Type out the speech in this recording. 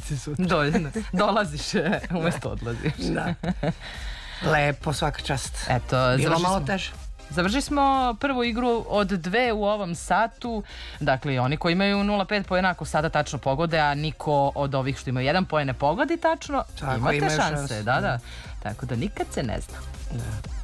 si sutra. Dolaziš umesto odlaziš. Da. Lepo, svaka čast. Eto, Bilo malo teže. Završili smo prvu igru od 2 u ovom satu. Dakle, oni koji imaju 0,5 poena ako sada tačno pogode, a niko od ovih što imaju 1 poen ne pogodi tačno, Tako, imate imaju šanse. šanse. Da. Tako da nikad se ne zna. Da.